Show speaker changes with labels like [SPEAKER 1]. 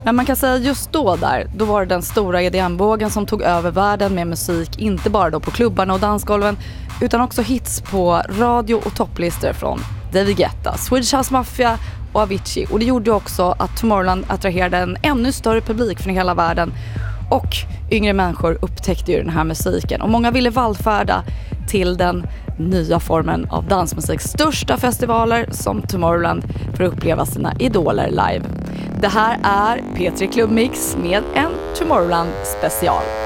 [SPEAKER 1] Men man kan säga just då var det den stora EDM-vågen som tog över världen med musik, inte bara då på klubbarna och dansgolven, utan också hits på radio och topplistor från David Guetta, Swedish House Mafia och Avicii. Och det gjorde också att Tomorrowland attraherade en ännu större publik från hela världen, och yngre människor upptäckte ju den här musiken. Och många ville vallfärda till den nya formen av dansmusik, största festivaler som Tomorrowland, för att uppleva sina idoler live. Det här är P3 Club Mix med en Tomorrowland special.